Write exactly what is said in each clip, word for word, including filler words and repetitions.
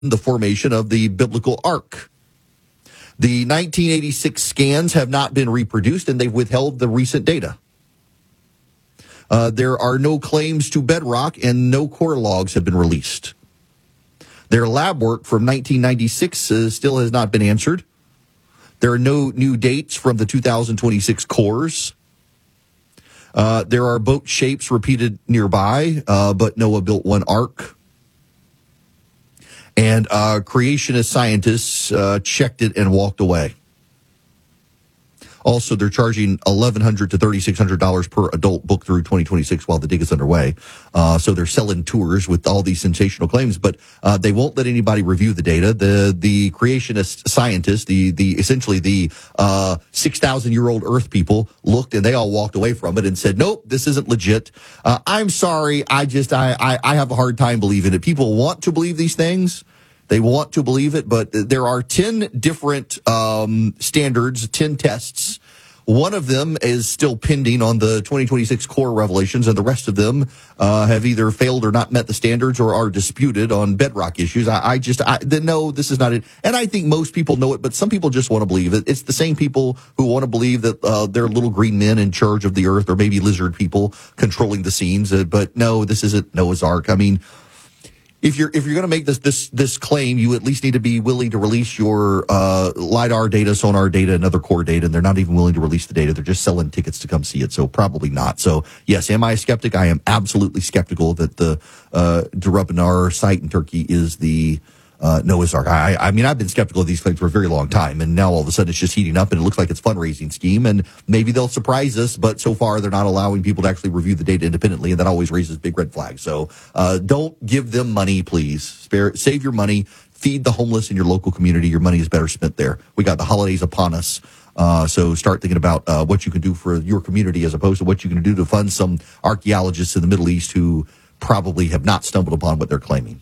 the formation of the biblical ark. The nineteen eighty-six scans have not been reproduced, and they've withheld the recent data. Uh, there are no claims to bedrock, and no core logs have been released. Their lab work from nineteen ninety-six uh, still has not been answered. There are no new dates from the two thousand twenty-six cores. Uh, there are boat shapes repeated nearby, uh, but Noah built one ark. And uh, creationist scientists uh, checked it and walked away. Also, they're charging eleven hundred dollars to thirty-six hundred dollars per adult book through twenty twenty-six while the dig is underway. Uh, so they're selling tours with all these sensational claims, but uh, they won't let anybody review the data. The the creationist scientists, the the essentially the uh, six thousand year old Earth people, looked and they all walked away from it and said, "Nope, this isn't legit. Uh, I'm sorry, I just I, I I have a hard time believing it." People want to believe these things. They want to believe it, but there are ten different um, standards, ten tests. One of them is still pending on the twenty twenty-six core revelations, and the rest of them uh, have either failed or not met the standards or are disputed on bedrock issues. I, I just, I, the, no, this is not it. And I think most people know it, but some people just want to believe it. It's the same people who want to believe that uh, there are little green men in charge of the earth, or maybe lizard people controlling the scenes. Uh, but no, this isn't Noah's Ark. I mean, If you're if you're going to make this this this claim, you at least need to be willing to release your uh, LiDAR data, sonar data, and other core data. And they're not even willing to release the data. They're just selling tickets to come see it. So probably not. So yes, am I a skeptic? I am absolutely skeptical that the uh, Durabanar site in Turkey is the uh, Noah's Ark. I, I mean, I've been skeptical of these claims for a very long time, and now all of a sudden it's just heating up, and it looks like it's a fundraising scheme, and maybe they'll surprise us, but so far they're not allowing people to actually review the data independently, and that always raises big red flags. So uh, don't give them money, please. Spare, save your money. Feed the homeless in your local community. Your money is better spent there. We got the holidays upon us. Uh, so start thinking about uh, what you can do for your community as opposed to what you can do to fund some archaeologists in the Middle East who probably have not stumbled upon what they're claiming.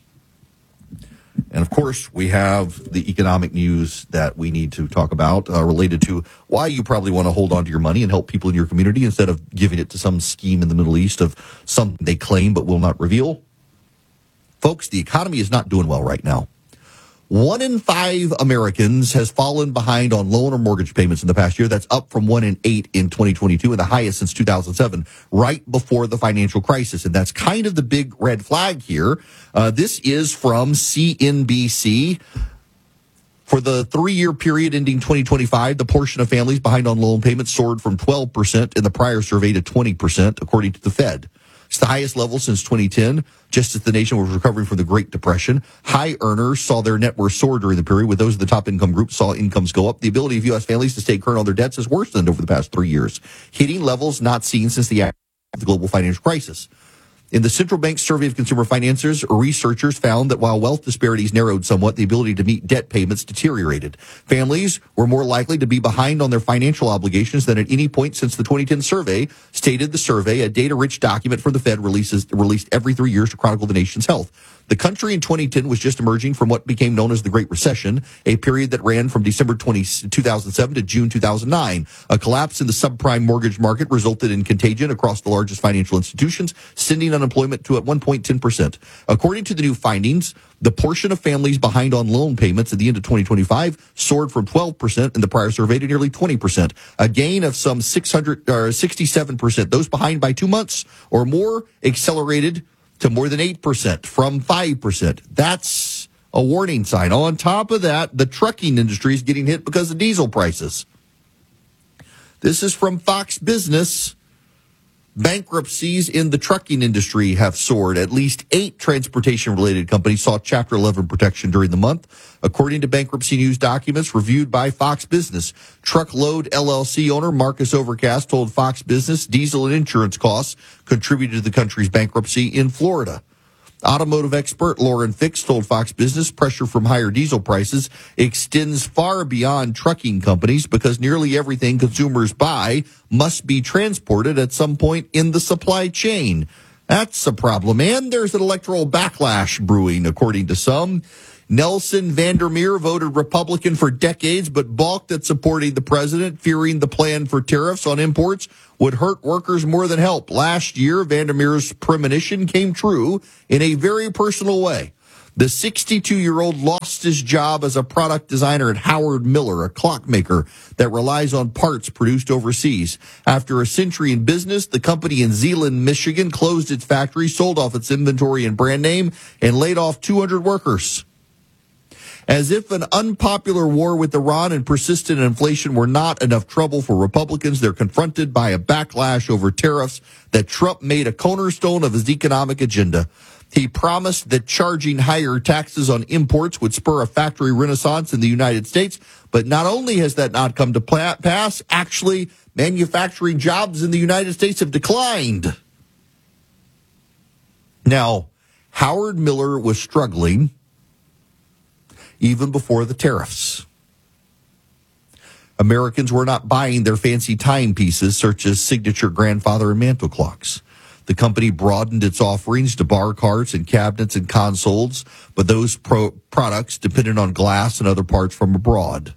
And, of course, we have the economic news that we need to talk about uh, related to why you probably want to hold on to your money and help people in your community instead of giving it to some scheme in the Middle East of something they claim but will not reveal. Folks, the economy is not doing well right now. One in five Americans has fallen behind on loan or mortgage payments in the past year. That's up from one in eight in twenty twenty-two and the highest since two thousand seven, right before the financial crisis. And that's kind of the big red flag here. Uh, this is from C N B C. For the three-year period ending twenty twenty-five, the portion of families behind on loan payments soared from twelve percent in the prior survey to twenty percent, according to the Fed. It's the highest level since twenty ten, just as the nation was recovering from the Great Depression. High earners saw their net worth soar during the period, with those of the top income group saw incomes go up. The ability of U S families to stay current on their debts has worsened over the past three years, hitting levels not seen since the, the global financial crisis. In the Central Bank Survey of Consumer Financiers, researchers found that while wealth disparities narrowed somewhat, the ability to meet debt payments deteriorated. Families were more likely to be behind on their financial obligations than at any point since the twenty ten survey, stated the survey, a data-rich document from the Fed releases, released every three years to chronicle the nation's health. The country in twenty ten was just emerging from what became known as the Great Recession, a period that ran from December twentieth, two thousand seven to June two thousand nine. A collapse in the subprime mortgage market resulted in contagion across the largest financial institutions, sending unemployment to at one point ten percent. According to the new findings, the portion of families behind on loan payments at the end of twenty twenty-five soared from twelve percent in the prior survey to nearly twenty percent, a gain of some six hundred or sixty-seven percent. Those behind by two months or more accelerated to more than eight percent from five percent. That's a warning sign. On top of that, the trucking industry is getting hit because of diesel prices. This is from Fox Business. Bankruptcies in the trucking industry have soared. At least eight transportation-related companies saw Chapter eleven protection during the month, according to bankruptcy news documents reviewed by Fox Business. Truckload L L C owner Marcus Overcast told Fox Business diesel and insurance costs contributed to the country's bankruptcy in Florida. Automotive expert Lauren Fix told Fox Business pressure from higher diesel prices extends far beyond trucking companies because nearly everything consumers buy must be transported at some point in the supply chain. That's a problem. And there's an electoral backlash brewing, according to some. Nelson Vandermeer voted Republican for decades, but balked at supporting the president, fearing the plan for tariffs on imports would hurt workers more than help. Last year, Vandermeer's premonition came true in a very personal way. The sixty-two-year-old lost his job as a product designer at Howard Miller, a clockmaker that relies on parts produced overseas. After a century in business, the company in Zeeland, Michigan, closed its factory, sold off its inventory and brand name, and laid off two hundred workers. As if an unpopular war with Iran and persistent inflation were not enough trouble for Republicans, they're confronted by a backlash over tariffs that Trump made a cornerstone of his economic agenda. He promised that charging higher taxes on imports would spur a factory renaissance in the United States, but not only has that not come to pass, actually, manufacturing jobs in the United States have declined. Now, Howard Miller was struggling even before the tariffs. Americans were not buying their fancy timepieces, such as signature grandfather and mantle clocks. The company broadened its offerings to bar carts and cabinets and consoles, but those pro- products depended on glass and other parts from abroad.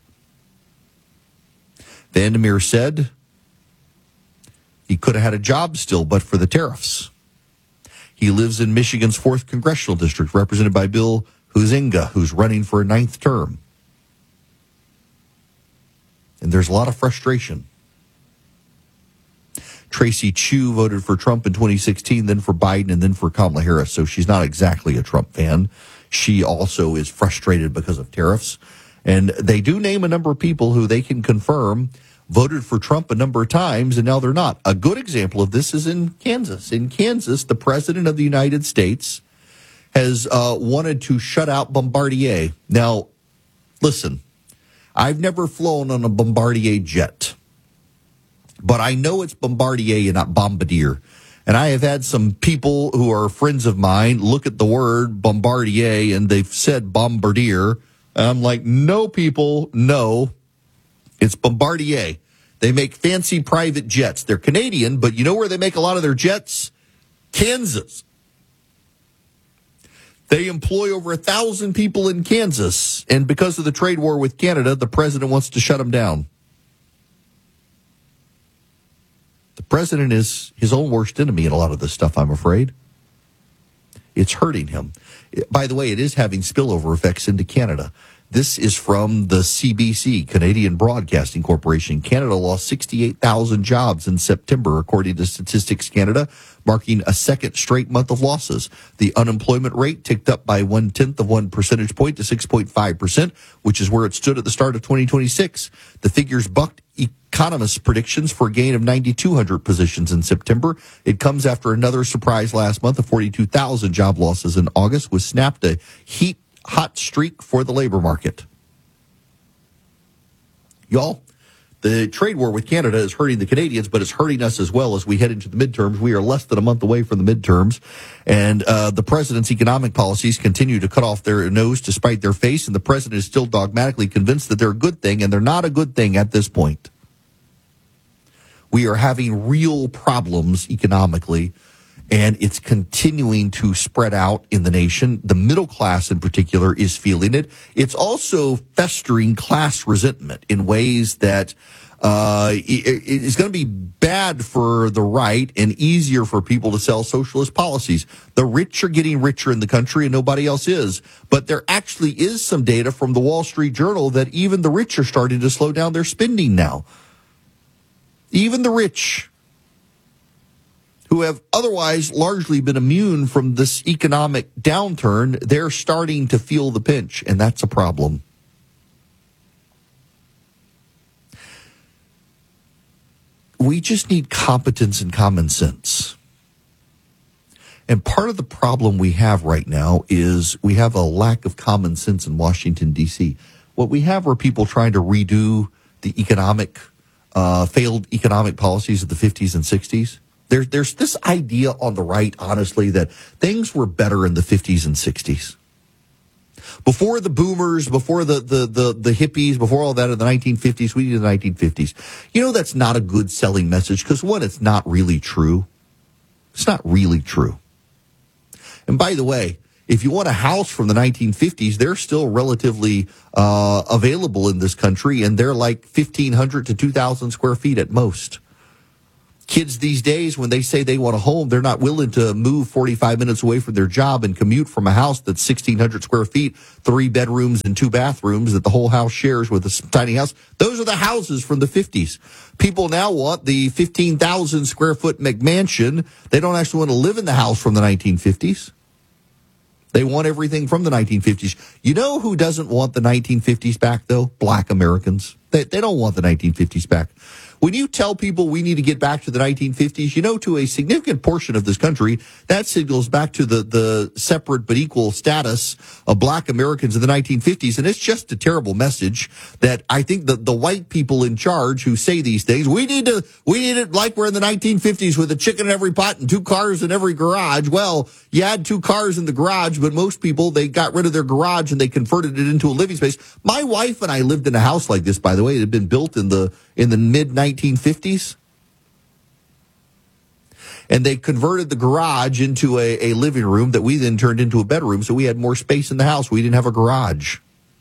Vandermeer said he could have had a job still, but for the tariffs. He lives in Michigan's fourth Congressional District, represented by Bill Huizenga, who's running for a ninth term. And there's a lot of frustration. Tracy Chu voted for Trump in twenty sixteen, then for Biden, and then for Kamala Harris. So she's not exactly a Trump fan. She also is frustrated because of tariffs. And they do name a number of people who they can confirm voted for Trump a number of times, and now they're not. A good example of this is in Kansas. In Kansas, the president of the United States has uh, wanted to shut out Bombardier. Now, listen, I've never flown on a Bombardier jet, but I know it's Bombardier and not Bombardier. And I have had some people who are friends of mine look at the word Bombardier and they've said Bombardier. And I'm like, no, people, no, it's Bombardier. They make fancy private jets. They're Canadian, but you know where they make a lot of their jets? Kansas. They employ over a thousand people in Kansas, and because of the trade war with Canada, the president wants to shut them down. The president is his own worst enemy in a lot of this stuff, I'm afraid. It's hurting him. By the way, it is having spillover effects into Canada. This is from the C B C, Canadian Broadcasting Corporation. Canada lost sixty-eight thousand jobs in September, according to Statistics Canada, marking a second straight month of losses. The unemployment rate ticked up by one-tenth of one percentage point to six point five percent, which is where it stood at the start of twenty twenty-six. The figures bucked economists' predictions for a gain of nine thousand two hundred positions in September. It comes after another surprise last month of forty-two thousand job losses in August, which snapped a heat hot streak for the labor market. Y'all, the trade war with Canada is hurting the Canadians, but it's hurting us as well as we head into the midterms. We are less than a month away from the midterms, and uh, the president's economic policies continue to cut off their nose to spite their face, and the president is still dogmatically convinced that they're a good thing, and they're not a good thing at this point. We are having real problems economically, and it's continuing to spread out in the nation. The middle class in particular is feeling it. It's also festering class resentment in ways that uh, is going to be bad for the right and easier for people to sell socialist policies. The rich are getting richer in the country and nobody else is. But there actually is some data from the Wall Street Journal that even the rich are starting to slow down their spending now. Even the rich, who have otherwise largely been immune from this economic downturn, they're starting to feel the pinch, and that's a problem. We just need competence and common sense. And part of the problem we have right now is we have a lack of common sense in Washington, D C. What we have are people trying to redo the economic, uh, failed economic policies of the fifties and sixties. There, there's this idea on the right, honestly, that things were better in the fifties and sixties. Before the boomers, before the, the, the, the hippies, before all that in the nineteen fifties, we needed the nineteen fifties. You know, that's not a good selling message because, one, it's not really true. It's not really true. And by the way, if you want a house from the nineteen fifties, they're still relatively uh, available in this country, and they're like fifteen hundred to two thousand square feet at most. Kids these days, when they say they want a home, they're not willing to move forty-five minutes away from their job and commute from a house that's sixteen hundred square feet, three bedrooms and two bathrooms that the whole house shares with a tiny house. Those are the houses from the fifties. People now want the fifteen thousand square foot McMansion. They don't actually want to live in the house from the nineteen fifties. They want everything from the nineteen fifties. You know who doesn't want the nineteen fifties back, though? Black Americans. They, they don't want the nineteen fifties back. When you tell people we need to get back to the nineteen fifties, you know, to a significant portion of this country, that signals back to the, the separate but equal status of black Americans in the nineteen fifties. And it's just a terrible message that I think the, the white people in charge who say these things, we need to, we need it like we're in the nineteen fifties with a chicken in every pot and two cars in every garage. Well, you had two cars in the garage, but most people, they got rid of their garage and they converted it into a living space. My wife and I lived in a house like this, by the way. It had been built in the, in the mid nineteen fifties. And they converted the garage into a, a living room that we then turned into a bedroom, so we had more space in the house. We didn't have a garage.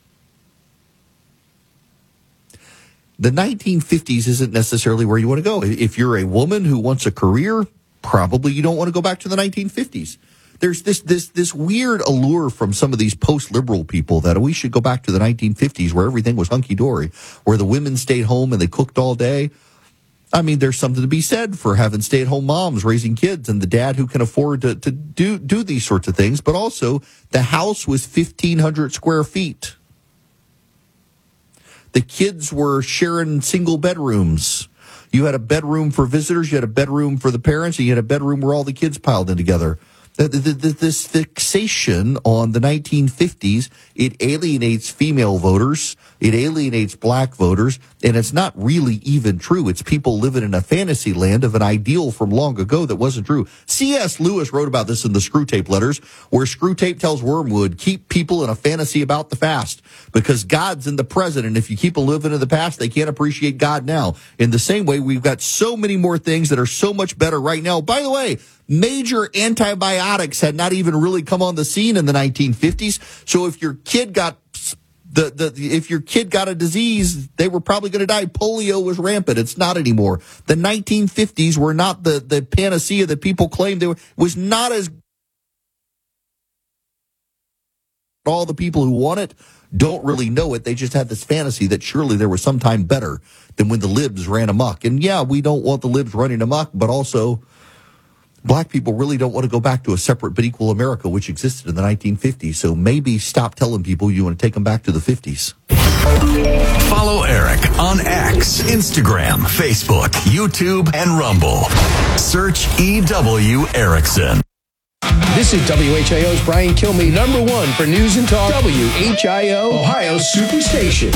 The nineteen fifties isn't necessarily where you want to go. If you're a woman who wants a career, probably you don't want to go back to the nineteen fifties. There's this this this weird allure from some of these post-liberal people that we should go back to the nineteen fifties where everything was hunky-dory, where the women stayed home and they cooked all day. I mean, there's something to be said for having stay-at-home moms raising kids and the dad who can afford to, to do, do these sorts of things. But also, the house was fifteen hundred square feet. The kids were sharing single bedrooms. You had a bedroom for visitors, you had a bedroom for the parents, and you had a bedroom where all the kids piled in together. This fixation on the nineteen fifties, it alienates female voters, it alienates black voters, and it's not really even true. It's people living in a fantasy land of an ideal from long ago that wasn't true. C S. Lewis wrote about this in the Screwtape Letters, where Screwtape tells Wormwood, keep people in a fantasy about the past, because God's in the present, and if you keep them living in the past, they can't appreciate God now. In the same way, we've got so many more things that are so much better right now. By the way, major antibiotics had not even really come on the scene in the nineteen fifties. So if your kid got the, the if your kid got a disease, they were probably going to die. Polio was rampant. It's not anymore. The nineteen fifties were not the, the panacea that people claimed they were. It was not as all the people who want it don't really know it. They just had this fantasy that surely there was some time better than when the libs ran amok. And yeah, we don't want the libs running amok, but also black people really don't want to go back to a separate but equal America, which existed in the nineteen fifties. So maybe stop telling people you want to take them back to the fifties. Follow Eric on X, Instagram, Facebook, YouTube, and Rumble. Search E W Erickson. This is W H I O's Brian Kilmeade, number one for news and talk. W H I O, Ohio's Superstation.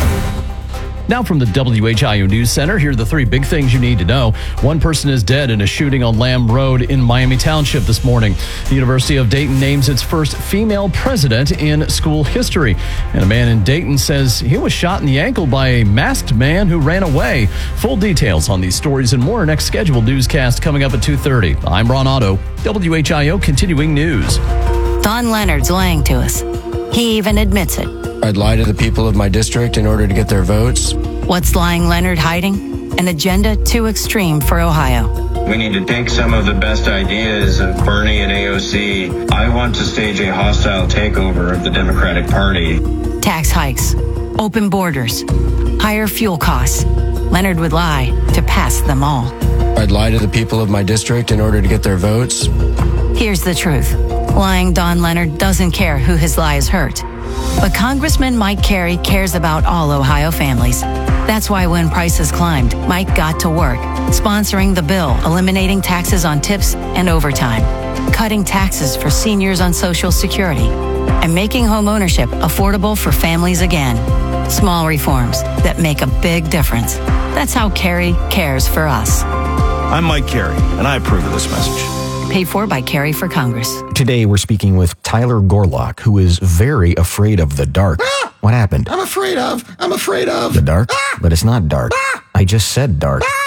Now from the W H I O News Center, here are the three big things you need to know. One person is dead in a shooting on Lamb Road in Miami Township this morning. The University of Dayton names its first female president in school history. And a man in Dayton says he was shot in the ankle by a masked man who ran away. Full details on these stories and more next scheduled newscast coming up at two thirty. I'm Ron Otto, W H I O Continuing News. Don Leonard's lying to us. He even admits it. I'd lie to the people of my district in order to get their votes. What's lying Leonard hiding? An agenda too extreme for Ohio. We need to take some of the best ideas of Bernie and A O C. I want to stage a hostile takeover of the Democratic Party. Tax hikes, open borders, higher fuel costs. Leonard would lie to pass them all. I'd lie to the people of my district in order to get their votes. Here's the truth. Lying Don Leonard doesn't care who his lies hurt. But Congressman Mike Carey cares about all Ohio families. That's why when prices climbed, Mike got to work, sponsoring the bill eliminating taxes on tips and overtime, cutting taxes for seniors on Social Security, and making home ownership affordable for families again. Small reforms that make a big difference. That's how Carey cares for us. I'm Mike Carey, and I approve of this message. Paid for by Carey for Congress. Today we're speaking with Tyler Gorlock, who is very afraid of the dark. Ah! What happened? I'm afraid of. I'm afraid of. The dark? Ah! But it's not dark. Ah! I just said dark. Ah!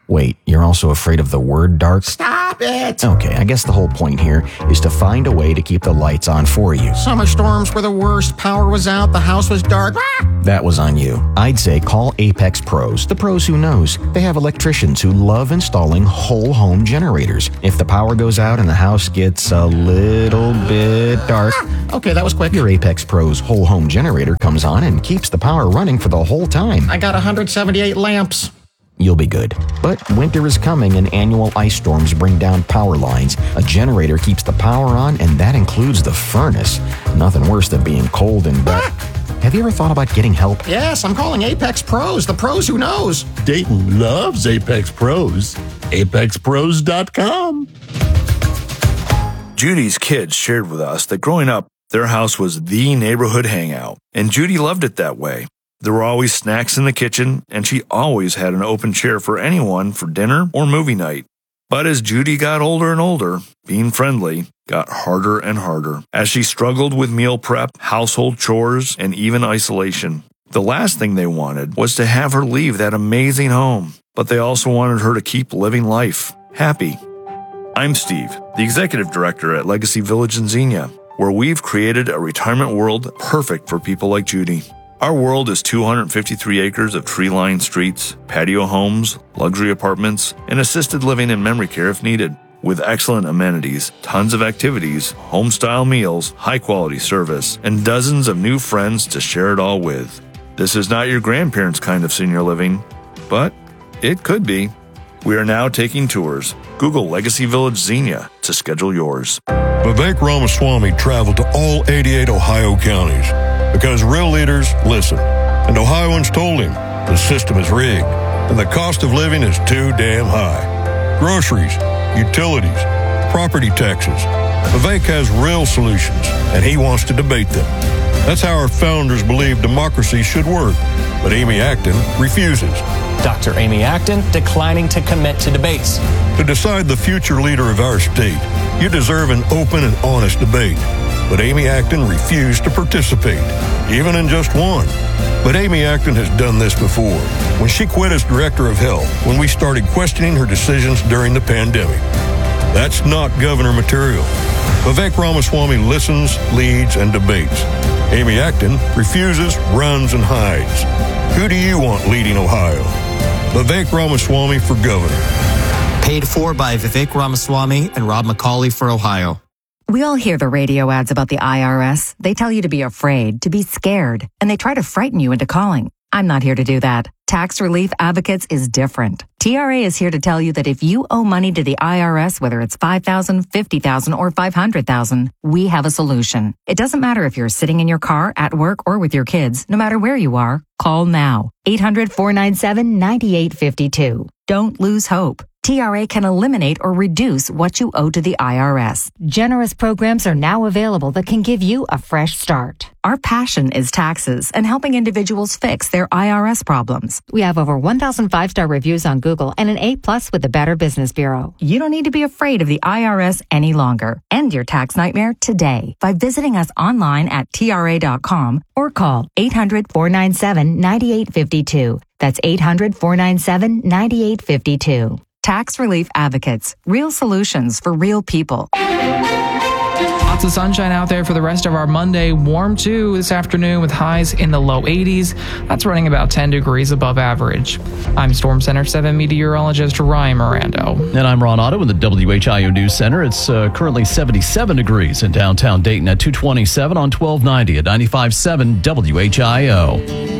Wait, you're also afraid of the word dark? Stop it! Okay, I guess the whole point here is to find a way to keep the lights on for you. Summer storms were the worst. Power was out. The house was dark. Ah! That was on you. I'd say call Apex Pros, the pros who knows. They have electricians who love installing whole home generators. If the power goes out and the house gets a little bit dark, ah! Okay, that was quick. Your Apex Pros whole home generator comes on and keeps the power running for the whole time. I got one hundred seventy-eight lamps. You'll be good. But winter is coming and annual ice storms bring down power lines. A generator keeps the power on, and that includes the furnace. Nothing worse than being cold and wet. Have you ever thought about getting help? Yes, I'm calling Apex Pros, the pros who knows. Dayton loves Apex Pros. apex pros dot com. Judy's kids shared with us that growing up, their house was the neighborhood hangout, and Judy loved it that way. There were always snacks in the kitchen, and she always had an open chair for anyone for dinner or movie night. But as Judy got older and older, being friendly got harder and harder as she struggled with meal prep, household chores, and even isolation. The last thing they wanted was to have her leave that amazing home, but they also wanted her to keep living life happy. I'm Steve, the executive director at Legacy Village in Xenia, where we've created a retirement world perfect for people like Judy. Our world is two hundred fifty-three acres of tree-lined streets, patio homes, luxury apartments, and assisted living and memory care if needed. With excellent amenities, tons of activities, home-style meals, high-quality service, and dozens of new friends to share it all with. This is not your grandparents' kind of senior living, but it could be. We are now taking tours. Google Legacy Village Xenia to schedule yours. Vivek Ramaswamy traveled to all eighty-eight Ohio counties because real leaders listen. And Ohioans told him the system is rigged and the cost of living is too damn high. Groceries, utilities, property taxes. Vivek has real solutions and he wants to debate them. That's how our founders believed democracy should work. But Amy Acton refuses. Doctor Amy Acton declining to commit to debates. To decide the future leader of our state, you deserve an open and honest debate. But Amy Acton refused to participate, even in just one. But Amy Acton has done this before, when she quit as director of health, when we started questioning her decisions during the pandemic. That's not governor material. Vivek Ramaswamy listens, leads, and debates. Amy Acton refuses, runs, and hides. Who do you want leading Ohio? Vivek Ramaswamy for governor. Paid for by Vivek Ramaswamy and Rob McCauley for Ohio. We all hear the radio ads about the I R S. They tell you to be afraid, to be scared, and they try to frighten you into calling. I'm not here to do that. Tax Relief Advocates is different. T R A is here to tell you that if you owe money to the I R S, whether it's five thousand dollars, fifty thousand dollars, or five hundred thousand dollars, we have a solution. It doesn't matter if you're sitting in your car, at work, or with your kids. No matter where you are, call now. eight hundred, four nine seven, nine eight five two. Don't lose hope. T R A can eliminate or reduce what you owe to the I R S. Generous programs are now available that can give you a fresh start. Our passion is taxes and helping individuals fix their I R S problems. We have over one thousand five-star reviews on Google and an A plus with the Better Business Bureau. You don't need to be afraid of the I R S any longer. End your tax nightmare today by visiting us online at T R A dot com or call eight hundred, four nine seven, nine eight five two. That's eight hundred, four nine seven, nine eight five two. Tax Relief Advocates. Real solutions for real people. Lots of sunshine out there for the rest of our Monday. Warm too this afternoon with highs in the low eighties. That's running about ten degrees above average. I'm Storm Center seven meteorologist Ryan Mirando. And I'm Ron Otto in the W H I O News Center. It's uh, currently seventy-seven degrees in downtown Dayton at two twenty-seven on twelve ninety at ninety-five point seven W H I O.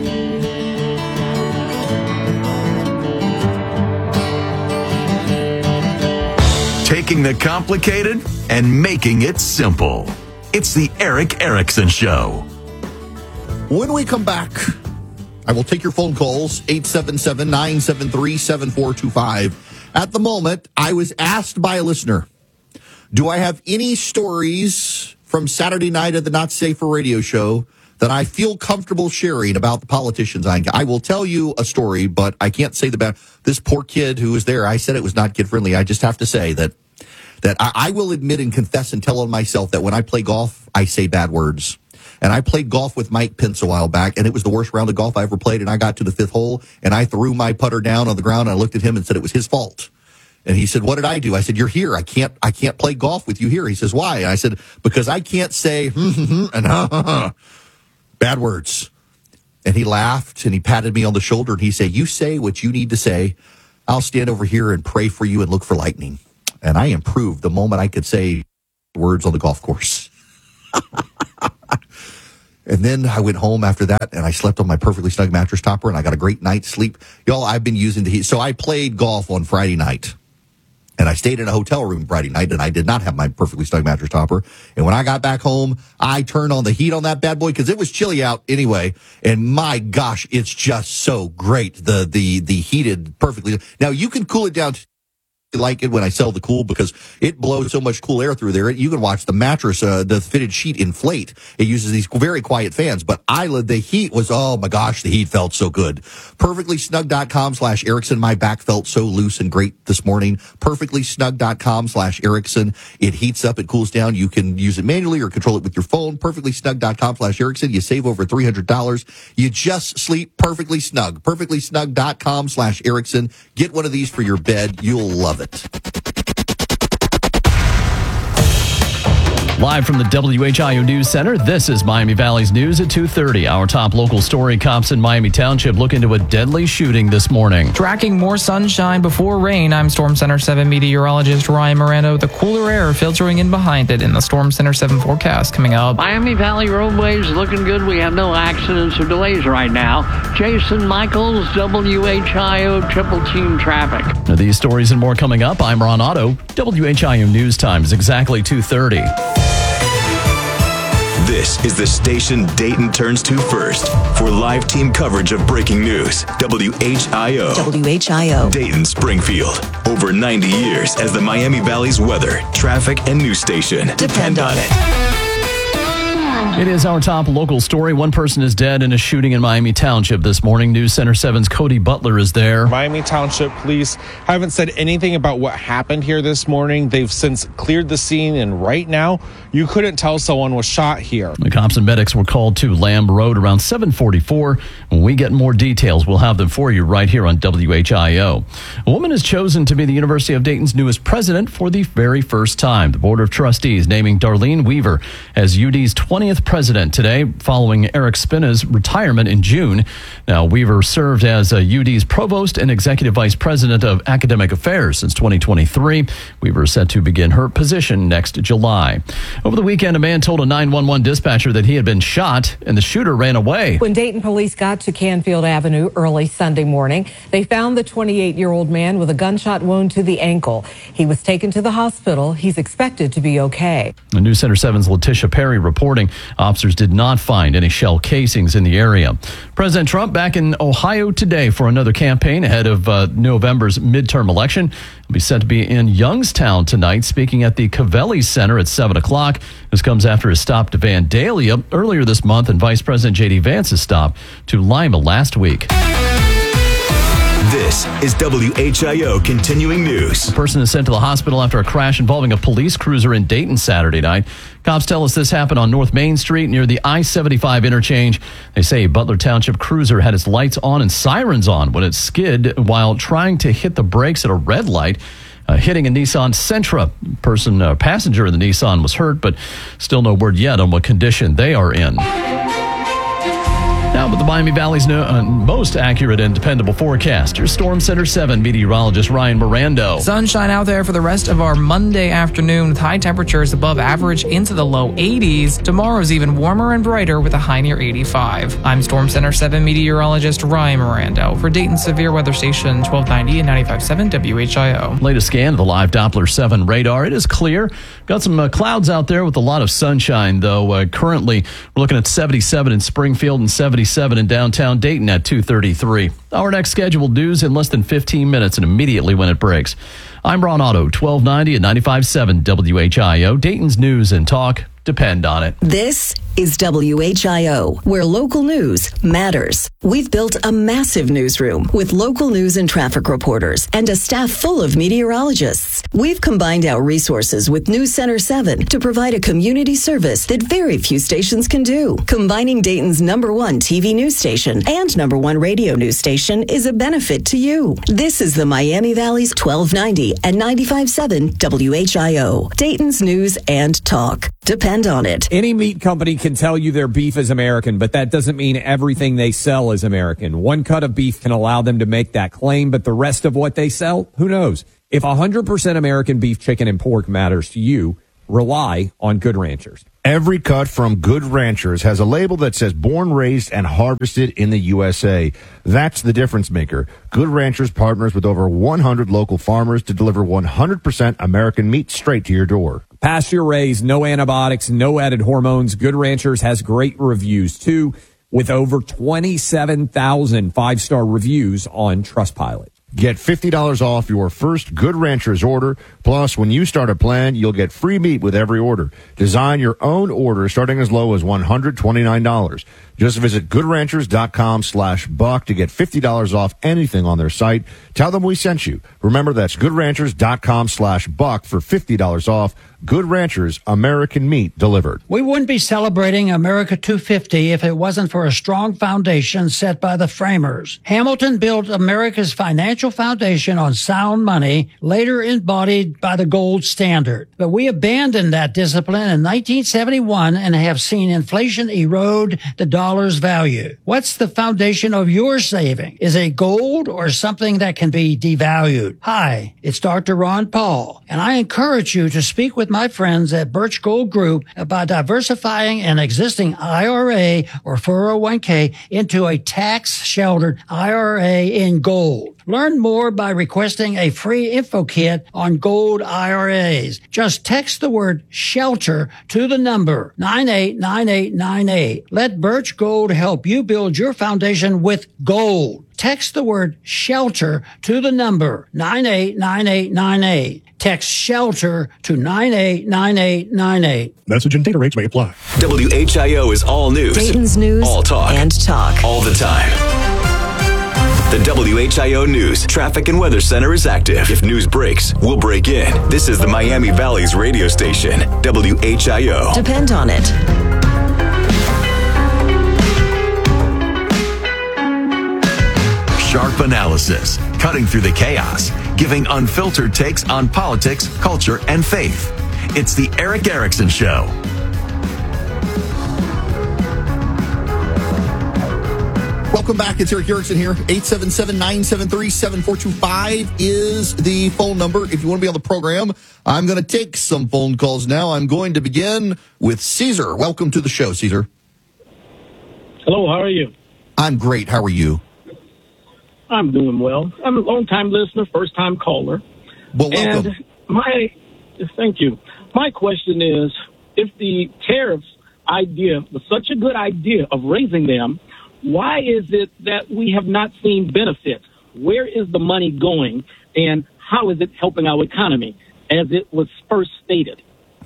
Taking the complicated and making it simple. It's the Erick Erickson Show. When we come back, I will take your phone calls, eight seven seven, nine seven three, seven four two five. At the moment, I was asked by a listener, do I have any stories from Saturday night at the Not Safe for Radio show that I feel comfortable sharing about the politicians? I, I will tell you a story, but I can't say the bad. This poor kid who was there, I said it was not kid friendly. I just have to say that that I, I will admit and confess and tell on myself that when I play golf, I say bad words. And I played golf with Mike Pence a while back, and it was the worst round of golf I ever played. And I got to the fifth hole, and I threw my putter down on the ground. And I looked at him and said it was his fault. And he said, what did I do? I said, you're here. I can't, I can't play golf with you here. He says, why? And I said, because I can't say and bad words. And he laughed and he patted me on the shoulder and he said, you say what you need to say. I'll stand over here and pray for you and look for lightning. And I improved the moment I could say words on the golf course. And then I went home after that and I slept on my perfectly snug mattress topper and I got a great night's sleep. Y'all, I've been using the heat. So I played golf on Friday night. And I stayed in a hotel room Friday night, and I did not have my perfectly snug mattress topper. And when I got back home, I turned on the heat on that bad boy because it was chilly out anyway. And my gosh, it's just so great. The the the heated perfectly. Now you can cool it down. To like it when I sell the cool because it blows so much cool air through there. You can watch the mattress, uh, the fitted sheet inflate. It uses these very quiet fans, but I, the heat was, oh my gosh, the heat felt so good. Perfectlysnug.com slash Erickson. My back felt so loose and great this morning. Perfectlysnug.com slash Erickson. It heats up, it cools down. You can use it manually or control it with your phone. Perfectlysnug.com slash Erickson. You save over three hundred dollars. You just sleep perfectly snug. Perfectlysnug.com slash Erickson. Get one of these for your bed. You'll love it. Live from the W H I O News Center, this is Miami Valley's News at two thirty. Our top local story, cops in Miami Township look into a deadly shooting this morning. Tracking more sunshine before rain, I'm Storm Center seven meteorologist Ryan Miranda with the cooler air filtering in behind it in the Storm Center seven forecast coming up. Miami Valley roadways looking good. We have no accidents or delays right now. Jason Michaels, W H I O Triple Team Traffic. Now, these stories and more coming up. I'm Ron Otto. W H I O News Time is exactly two thirty. This is the station Dayton turns to first for live team coverage of breaking news. W H I O. W H I O. Dayton Springfield. Over ninety years as the Miami Valley's weather, traffic, and news station. Depend on it. It is our top local story. One person is dead in a shooting in Miami Township this morning. News Center seven's Cody Butler is there. Miami Township police haven't said anything about what happened here this morning. They've since cleared the scene, and right now, you couldn't tell someone was shot here. The cops and medics were called to Lamb Road around seven forty-four. When we get more details, we'll have them for you right here on W H I O. A woman is chosen to be the University of Dayton's newest president for the very first time. The Board of Trustees naming Darlene Weaver as U D's twentieth president today, following Eric Spina's retirement in June. Now, Weaver served as a U D's provost and executive vice president of academic affairs since twenty twenty-three. Weaver is set to begin her position next July. Over the weekend, a man told a nine one one dispatcher that he had been shot and the shooter ran away. When Dayton police got to Canfield Avenue early Sunday morning, they found the twenty-eight-year-old man with a gunshot wound to the ankle. He was taken to the hospital. He's expected to be okay. The News Center seven's Letitia Perry reporting officers did not find any shell casings in the area. President Trump back in Ohio today for another campaign ahead of uh, November's midterm election. He'll be set to be in Youngstown tonight, speaking at the Covelli Center at seven o'clock. This comes after his stop to Vandalia earlier this month and Vice President J D Vance's stop to Lima last week. This is W H I O Continuing News. A person is sent to the hospital after a crash involving a police cruiser in Dayton Saturday night. Cops tell us this happened on North Main Street near the I seventy-five interchange. They say a Butler Township cruiser had its lights on and sirens on when it skid while trying to hit the brakes at a red light. Uh, hitting a Nissan Sentra. Person, uh, passenger in the Nissan was hurt, but still no word yet on what condition they are in. Now, with the Miami Valley's no, uh, most accurate and dependable forecast, your Storm Center seven meteorologist Ryan Miranda. Sunshine out there for the rest of our Monday afternoon with high temperatures above average into the low eighties. Tomorrow's even warmer and brighter with a high near eighty-five. I'm Storm Center seven meteorologist Ryan Miranda for Dayton Severe Weather Station twelve ninety and ninety-five point seven W H I O. Latest scan of the live Doppler seven radar. It is clear. Got some uh, clouds out there with a lot of sunshine, though. Uh, currently, we're looking at seventy-seven in Springfield and seventy-seven in downtown Dayton at two thirty-three. Our next scheduled news in less than fifteen minutes and immediately when it breaks. I'm Ron Otto, twelve ninety and ninety-five point seven W H I O. Dayton's news and talk depend on it. This is W H I O, where local news matters. We've built a massive newsroom with local news and traffic reporters and a staff full of meteorologists. We've combined our resources with News Center seven to provide a community service that very few stations can do. Combining Dayton's number one T V news station and number one radio news station is a benefit to you. This is the Miami Valley's twelve ninety and ninety-five point seven W H I O. Dayton's news and talk. Depend on it. Any meat company can tell you their beef is American, but that doesn't mean everything they sell is American. One cut of beef can allow them to make that claim, but the rest of what they sell, who knows? If one hundred percent American beef, chicken, and pork matters to you, rely on Good Ranchers. Every cut from Good Ranchers has a label that says born, raised, and harvested in the U S A. That's the difference maker. Good Ranchers partners with over one hundred local farmers to deliver one hundred percent American meat straight to your door. Pasture raised, no antibiotics, no added hormones. Good Ranchers has great reviews, too, with over twenty-seven thousand five-star reviews on Trustpilot. Get fifty dollars off your first Good Ranchers order. Plus, when you start a plan, you'll get free meat with every order. Design your own order starting as low as one hundred twenty-nine dollars. Just visit goodranchers.com slash buck to get fifty dollars off anything on their site. Tell them we sent you. Remember, that's goodranchers.com slash buck for fifty dollars off. Good Ranchers, American meat delivered. We wouldn't be celebrating America two fifty if it wasn't for a strong foundation set by the framers. Hamilton built America's financial foundation on sound money, later embodied by the gold standard. But we abandoned that discipline in nineteen seventy-one and have seen inflation erode the dollar's value. What's the foundation of your saving? Is it gold or something that can be devalued? Hi, it's Doctor Ron Paul, and I encourage you to speak with my friends at Birch Gold Group about diversifying an existing I R A or four oh one k into a tax-sheltered I R A in gold. Learn more by requesting a free info kit on gold I R As. Just text the word shelter to the number nine eight nine eight nine eight. Let Birch Gold help you build your foundation with gold. Text the word shelter to the number nine eight nine eight nine eight. Text shelter to nine eight nine eight nine eight. Message and data rates may apply. W H I O is all news. Dayton's news all talk. and talk. All the time. The W H I O News Traffic and Weather Center is active. If news breaks, we'll break in. This is the Miami Valley's radio station, W H I O. Depend on it. Sharp analysis, cutting through the chaos, giving unfiltered takes on politics, culture, and faith. It's the Erick Erickson Show. Welcome back. It's Erick Erickson here. eight seven seven, nine seven three, seven four two five is the phone number. If you want to be on the program, I'm going to take some phone calls now. I'm going to begin with Caesar. Welcome to the show, Caesar. Hello, how are you? I'm great. How are you? I'm doing well. I'm a long-time listener, first-time caller. Well, welcome. And my, thank you. My question is, if the tariffs idea was such a good idea of raising them, why is it that we have not seen benefits? Where is the money going, and how is it helping our economy, as it was first stated?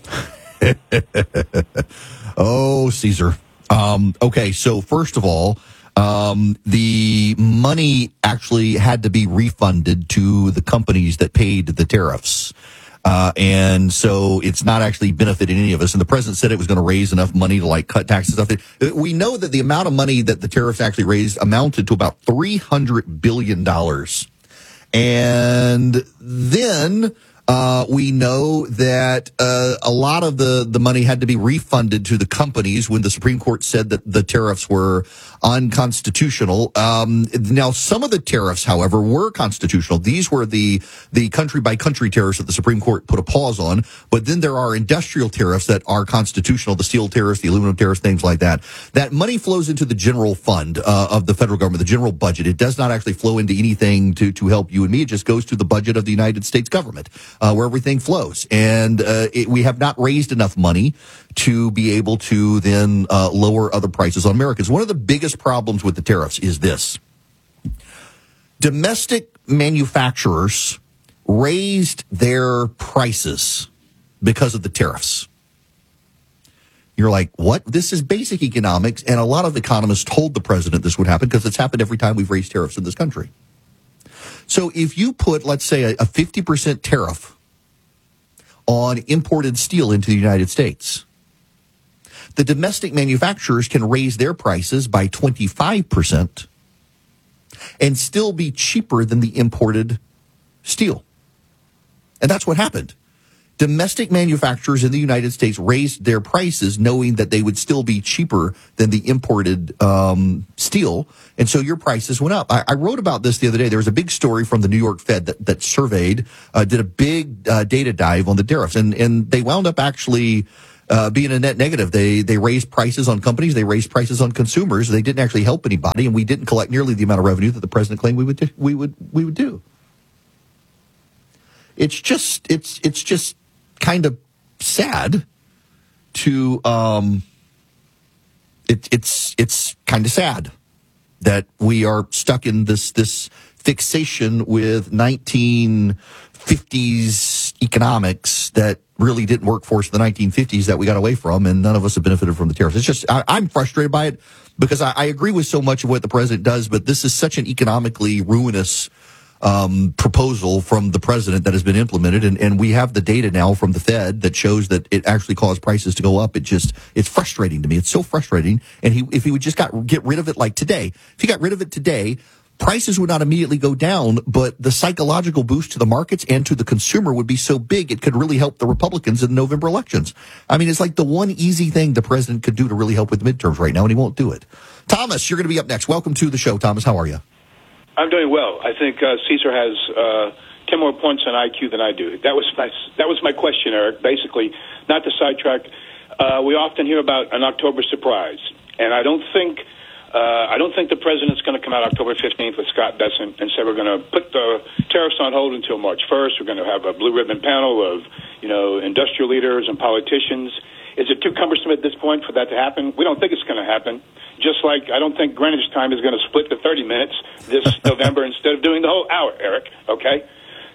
Oh, Caesar. Um, okay, so first of all, Um, the money actually had to be refunded to the companies that paid the tariffs. Uh, and so it's not actually benefiting any of us. And the president said it was going to raise enough money to like cut taxes and stuff. We know that the amount of money that the tariffs actually raised amounted to about three hundred billion dollars. And then, Uh, we know that uh, a lot of the, the money had to be refunded to the companies when the Supreme Court said that the tariffs were unconstitutional. Um, now, some of the tariffs, however, were constitutional. These were the the country-by-country tariffs that the Supreme Court put a pause on. But then there are industrial tariffs that are constitutional, the steel tariffs, the aluminum tariffs, things like that. That money flows into the general fund uh, of the federal government, the general budget. It does not actually flow into anything to, to help you and me. It just goes to the budget of the United States government. Uh, where everything flows. And uh, it, we have not raised enough money to be able to then uh, lower other prices on Americans. One of the biggest problems with the tariffs is this. Domestic manufacturers raised their prices because of the tariffs. You're like, what? This is basic economics, and a lot of economists told the president this would happen because it's happened every time we've raised tariffs in this country. So if you put, let's say, a, a fifty percent tariff on imported steel into the United States, the domestic manufacturers can raise their prices by twenty-five percent and still be cheaper than the imported steel. And that's what happened. Domestic manufacturers in the United States raised their prices knowing that they would still be cheaper than the imported um, steel. And so your prices went up. I, I wrote about this the other day. There was a big story from the New York Fed that, that surveyed, uh, did a big uh, data dive on the tariffs. And, and they wound up actually uh, being a net negative. They, they raised prices on companies. They raised prices on consumers. They didn't actually help anybody. And we didn't collect nearly the amount of revenue that the president claimed we would do, we would, we would do. It's just, it's, it's just, kind of sad to um it, it's it's kind of sad that we are stuck in this this fixation with nineteen fifties economics that really didn't work for us in the nineteen fifties that we got away from, and none of us have benefited from the tariffs. It's just I, I'm frustrated by it because I, I agree with so much of what the president does, but this is such an economically ruinous Um, proposal from the president that has been implemented, and, and we have the data now from the Fed that shows that it actually caused prices to go up. It just, it's frustrating to me. It's so frustrating. And he, if he would just got, get rid of it like today, if he got rid of it today, prices would not immediately go down, but the psychological boost to the markets and to the consumer would be so big it could really help the Republicans in the November elections. I mean, it's like the one easy thing the president could do to really help with the midterms right now, and he won't do it. Thomas, you're going to be up next. Welcome to the show, Thomas. How are you? I'm doing well. I think uh, Caesar has uh, ten more points on I Q than I do. That was my, that was my question, Eric. Basically, not to sidetrack, uh, we often hear about an October surprise, and I don't think uh, I don't think the president's going to come out October fifteenth with Scott Bessent and say we're going to put the tariffs on hold until March first. We're going to have a blue ribbon panel of you know industrial leaders and politicians. Is it too cumbersome at this point for that to happen? We don't think it's going to happen. Just like I don't think Greenwich time is going to split to thirty minutes this November instead of doing the whole hour, Eric. Okay?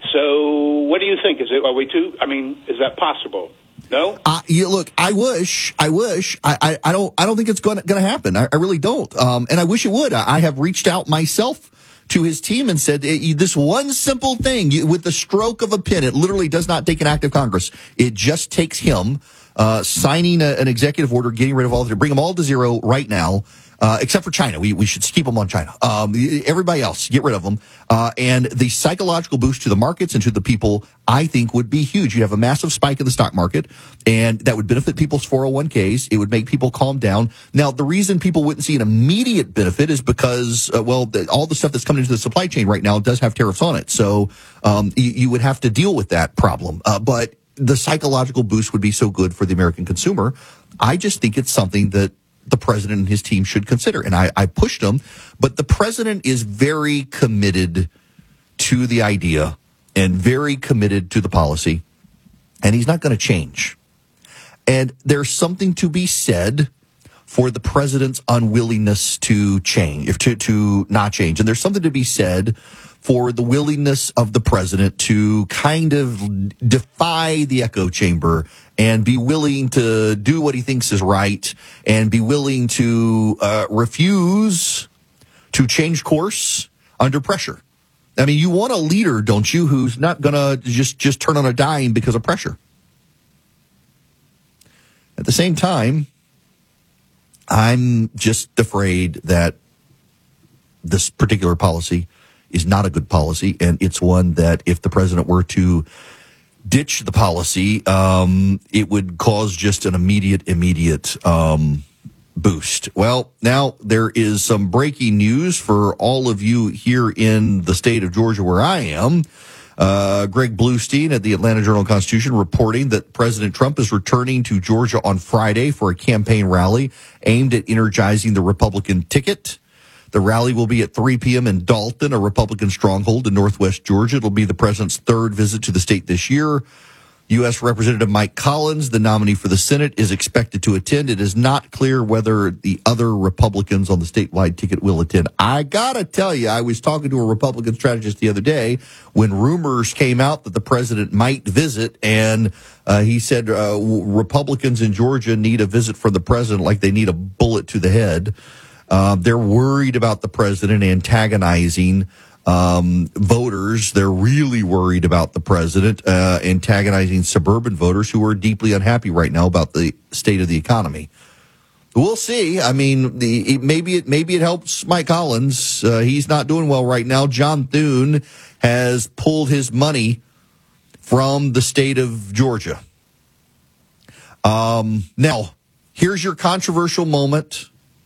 So what do you think? Is it, are we too, I mean, is that possible? No? Uh, you, look, I wish, I wish, I, I, I don't, I don't think it's going to happen. I, I really don't. Um, and I wish it would. I, I have reached out myself to his team and said, this one simple thing, you, with the stroke of a pen, it literally does not take an act of Congress. It just takes him Uh, signing a, an executive order, getting rid of all of it, bring them all to zero right now, uh, except for China. We we should keep them on China. Um, everybody else, get rid of them. Uh, and the psychological boost to the markets and to the people, I think, would be huge. You'd have a massive spike in the stock market, and that would benefit people's four oh one k's. It would make people calm down. Now, the reason people wouldn't see an immediate benefit is because, uh, well, the, all the stuff that's coming into the supply chain right now does have tariffs on it. So um, you, you would have to deal with that problem. Uh, but the psychological boost would be so good for the American consumer. I just think it's something that the president and his team should consider. And I, I pushed them, but the president is very committed to the idea and very committed to the policy, and he's not going to change. And there's something to be said for the president's unwillingness to change, if to, to not change. And there's something to be said for the willingness of the president to kind of defy the echo chamber and be willing to do what he thinks is right and be willing to uh, refuse to change course under pressure. I mean, you want a leader, don't you, who's not going to just, just turn on a dime because of pressure. At the same time, I'm just afraid that this particular policy is not a good policy, and it's one that if the president were to ditch the policy, um, it would cause just an immediate, immediate um, boost. Well, now there is some breaking news for all of you here in the state of Georgia where I am. Uh, Greg Bluestein at the Atlanta Journal-Constitution reporting that President Trump is returning to Georgia on Friday for a campaign rally aimed at energizing the Republican ticket. The rally will be at three p.m. in Dalton, a Republican stronghold in northwest Georgia. It'll be the president's third visit to the state this year. U S. Representative Mike Collins, the nominee for the Senate, is expected to attend. It is not clear whether the other Republicans on the statewide ticket will attend. I gotta tell you, I was talking to a Republican strategist the other day when rumors came out that the president might visit, and uh, he said uh, Republicans in Georgia need a visit from the president like they need a bullet to the head. Uh, they're worried about the president antagonizing Um, voters. They're really worried about the president uh, antagonizing suburban voters who are deeply unhappy right now about the state of the economy. We'll see. I mean, the, it, maybe it maybe it helps Mike Collins. Uh, he's not doing well right now. John Thune has pulled his money from the state of Georgia. Um, now, here's your controversial moment.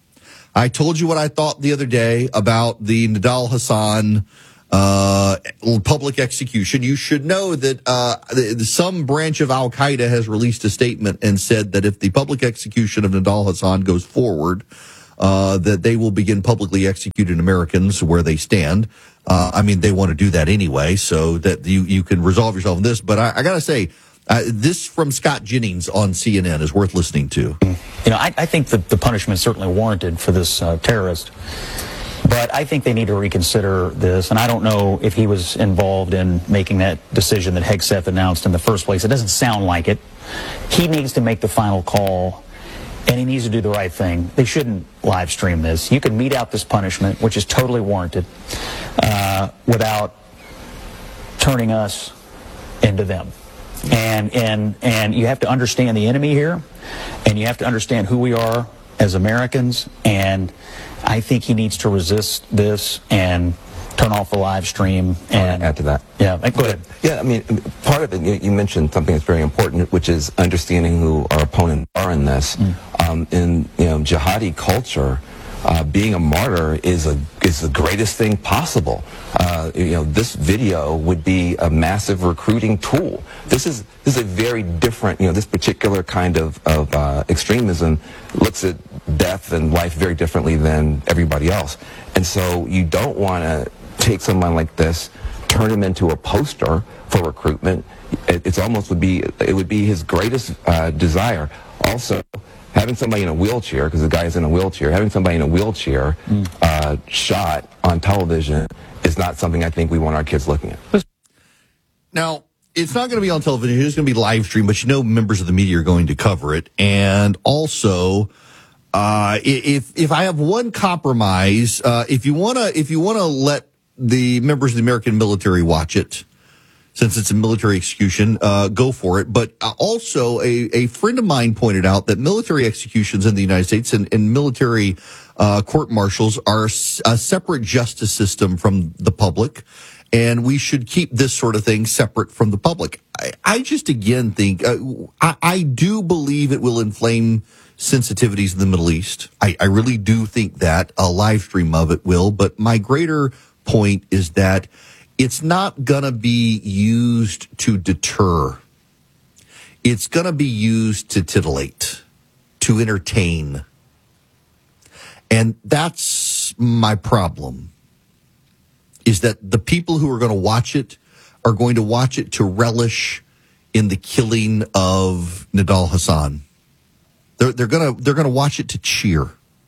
I told you what I thought the other day about the Nidal Hasan uh, public execution. You should know that uh, some branch of Al-Qaeda has released a statement and said that if the public execution of Nidal Hasan goes forward, uh, that they will begin publicly executing Americans where they stand. Uh, I mean, they want to do that anyway, so that you, you can resolve yourself in this. But I, I got to say, Uh, this from Scott Jennings on C N N is worth listening to. You know, I, I think that the punishment is certainly warranted for this uh, terrorist, but I think they need to reconsider this, and I don't know if he was involved in making that decision that Hegseth announced in the first place. It doesn't sound like it. He needs to make the final call, and he needs to do the right thing. They shouldn't live stream this. You can mete out this punishment, which is totally warranted, uh, without turning us into them. And and and you have to understand the enemy here, and you have to understand who we are as Americans. And I think he needs to resist this and turn off the live stream. And add to that. Yeah, go ahead. Yeah, I mean, part of it, you, you mentioned something that's very important, which is understanding who our opponents are in this. Mm. Um, in you know jihadi culture, uh, being a martyr is a is the greatest thing possible. Uh, you know, this video would be a massive recruiting tool. This is this is a very different. You know, this particular kind of of uh, extremism looks at death and life very differently than everybody else. And so you don't want to take someone like this, turn him into a poster for recruitment. It, it's almost would be it would be his greatest uh, desire. Also, having somebody in a wheelchair, because the guy is in a wheelchair, having somebody in a wheelchair mm. uh, shot on television is not something I think we want our kids looking at. Now, it's not going to be on television. It's going to be live streamed, but you know members of the media are going to cover it. And also, uh, if if I have one compromise, uh, if you want to if you want to let the members of the American military watch it, since it's a military execution, uh, go for it. But also, a, a friend of mine pointed out that military executions in the United States and, and military uh, court-martials are a separate justice system from the public, and we should keep this sort of thing separate from the public. I, I just, again, think, uh, I, I do believe it will inflame sensitivities in the Middle East. I, I really do think that a live stream of it will, but my greater point is that it's not going to be used to deter. It's going to be used to titillate, to entertain. And that's my problem, is that the people who are going to watch it are going to watch it to relish in the killing of Nidal Hasan. They're, they're going to, they're going to watch it to cheer.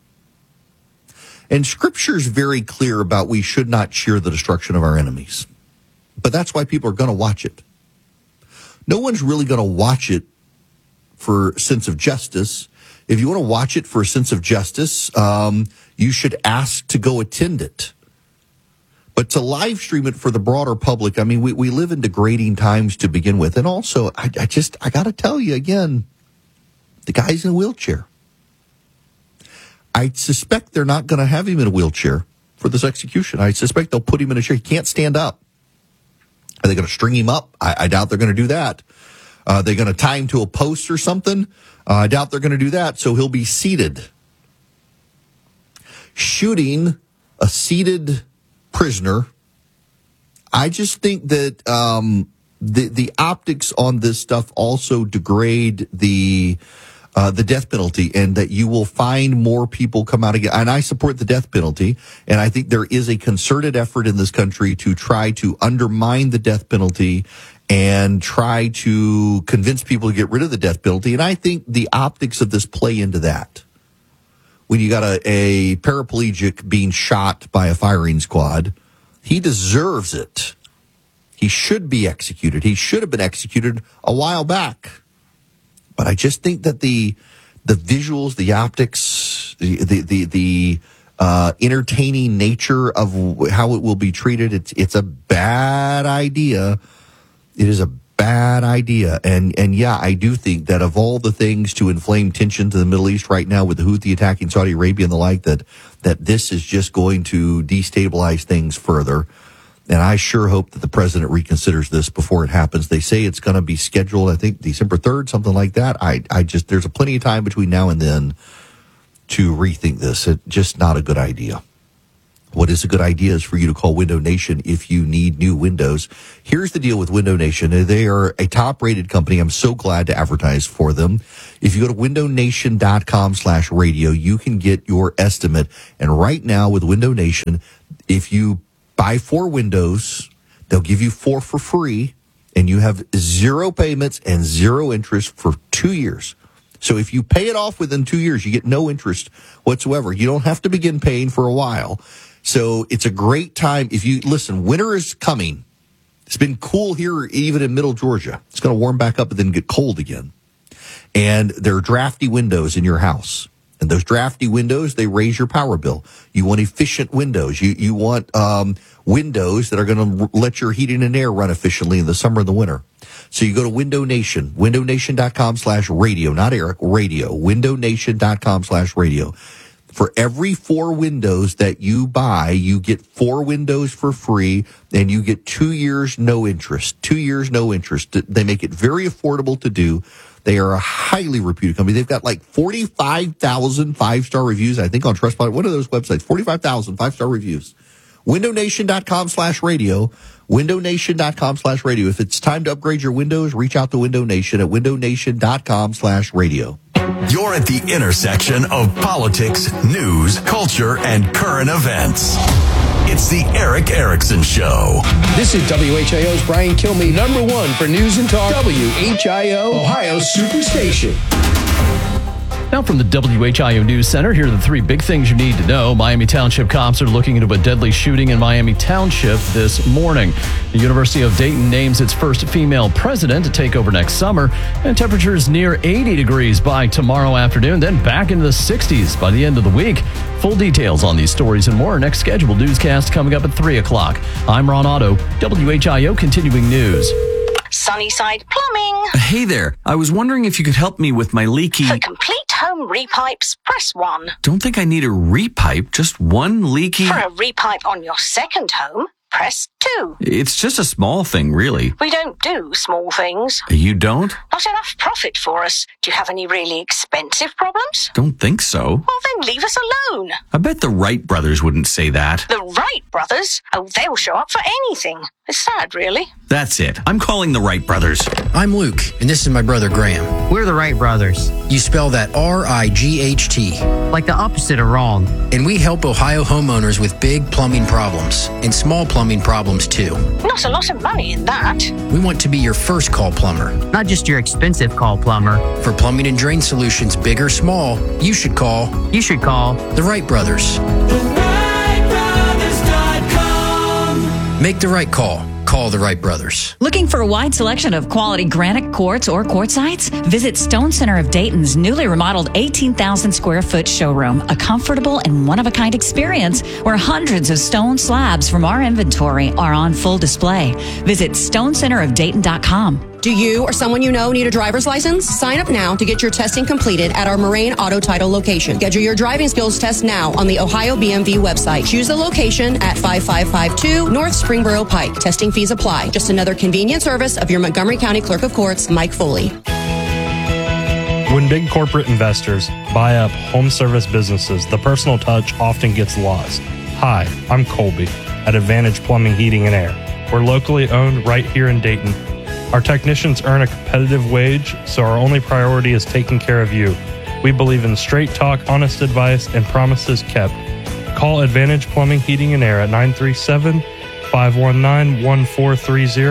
And Scripture is very clear about we should not cheer the destruction of our enemies. But that's why people are going to watch it. No one's really going to watch it for a sense of justice. If you want to watch it for a sense of justice, um, you should ask to go attend it. But to live stream it for the broader public, I mean, we, we live in degrading times to begin with. And also, I, I just, I got to tell you again, the guy's in a wheelchair. I suspect they're not going to have him in a wheelchair for this execution. I suspect they'll put him in a chair. He can't stand up. Are they going to string him up? I, I doubt they're going to do that. Uh, are they going to tie him to a post or something? Uh, I doubt they're going to do that. So he'll be seated. Shooting a seated prisoner. I just think that um, the the optics on this stuff also degrade the uh, the death penalty, and that you will find more people come out again. And I support the death penalty, and I think there is a concerted effort in this country to try to undermine the death penalty and try to convince people to get rid of the death penalty. And I think the optics of this play into that. When you got a, a paraplegic being shot by a firing squad, he deserves it. He should be executed. He should have been executed a while back. But I just think that the the visuals, the optics, the the the, the uh, entertaining nature of how it will be treated, it's it's a bad idea. It is a bad idea. And and yeah, I do think that of all the things to inflame tensions in the Middle East right now with the Houthi attacking Saudi Arabia and the like, that that this is just going to destabilize things further. And I sure hope that the president reconsiders this before it happens. They say it's going to be scheduled, I think, December third, something like that. I, I just, there's a plenty of time between now and then to rethink this. It's just not a good idea. What is a good idea is for you to call Window Nation if you need new windows. Here's the deal with Window Nation. They are a top-rated company. I'm so glad to advertise for them. If you go to window nation dot com slash radio, you can get your estimate. And right now with Window Nation, if you buy four windows, they'll give you four for free, and you have zero payments and zero interest for two years. So if you pay it off within two years, you get no interest whatsoever. You don't have to begin paying for a while. So it's a great time. If you listen, winter is coming. It's been cool here, even in middle Georgia. It's going to warm back up and then get cold again. And there are drafty windows in your house. And those drafty windows, they raise your power bill. You want efficient windows. You you want um, windows that are going to let your heating and air run efficiently in the summer and the winter. So you go to Window Nation, window nation dot com slash radio, not Eric, radio, window nation dot com slash radio. For every four windows that you buy, you get four windows for free, and you get two years no interest. Two years no interest. They make it very affordable to do. They are a highly reputed company. They've got like forty-five thousand five-star reviews, I think, on Trustpilot. One of those websites, forty-five thousand five-star reviews. window nation dot com slash radio. window nation dot com slash radio. If it's time to upgrade your windows, reach out to Window Nation at window nation dot com slash radio. You're at the intersection of politics, news, culture, and current events. It's the Eric Erickson Show. This is W H I O's Brian Kilmeade, number one for news and talk. W H I O, Ohio's Superstation. Now from the W H I O News Center, here are the three big things you need to know. Miami Township cops are looking into a deadly shooting in Miami Township this morning. The University of Dayton names its first female president to take over next summer, and temperatures near eighty degrees by tomorrow afternoon, then back into the sixties by the end of the week. Full details on these stories and more. Next scheduled newscast coming up at three o'clock. I'm Ron Otto, W H I O Continuing News. Sunnyside Plumbing. Hey there. I was wondering if you could help me with my leaky... For complete home repipes, press one. Don't think I need a repipe, just one leaky... For a repipe on your second home, press two. It's just a small thing, really. We don't do small things. You don't? Not enough profit for us. Do you have any really expensive problems? Don't think so. Well, then leave us alone. I bet the Wright brothers wouldn't say that. The Wright brothers? Oh, they'll show up for anything. It's sad, really. That's it. I'm calling the Wright brothers. I'm Luke, and this is my brother Graham. We're the Wright brothers. You spell that R I G H T. Like the opposite of wrong. And we help Ohio homeowners with big plumbing problems and small plumbing problems, too. Not a lot of money in that. We want to be your first call plumber. Not just your expensive call plumber. For plumbing and drain solutions, big or small, you should call... You should call... The Wright Brothers. the wright brothers dot com. Make the right call. Call the Wright Brothers. Looking for a wide selection of quality granite quartz or quartzites? Visit Stone Center of Dayton's newly remodeled eighteen thousand square foot showroom, a comfortable and one-of-a-kind experience where hundreds of stone slabs from our inventory are on full display. Visit stone center of dayton dot com. Do you or someone you know need a driver's license? Sign up now to get your testing completed at our Moraine Auto Title location. Schedule your driving skills test now on the Ohio B M V website. Choose the location at five five five two North Springboro Pike. Testing fees apply. Just another convenient service of your Montgomery County Clerk of Courts, Mike Foley. When big corporate investors buy up home service businesses, the personal touch often gets lost. Hi, I'm Colby at Advantage Plumbing, Heating, and Air. We're locally owned right here in Dayton. Our technicians earn a competitive wage, so our only priority is taking care of you. We believe in straight talk, honest advice, and promises kept. Call Advantage Plumbing, Heating, and Air at nine three seven, five one nine, one four three zero